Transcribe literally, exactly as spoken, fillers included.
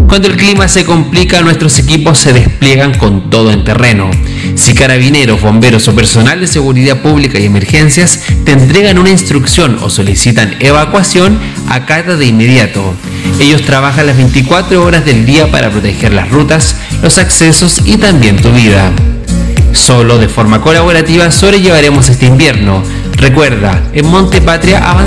Cuando el clima se complica, nuestros equipos se despliegan con todo en terreno. Si carabineros, bomberos o personal de seguridad pública y emergencias te entregan una instrucción o solicitan evacuación, acata de inmediato. Ellos trabajan las veinticuatro horas del día para proteger las rutas, los accesos y también tu vida. Solo de forma colaborativa sobrellevaremos este invierno. Recuerda, en Monte Patria avanzamos.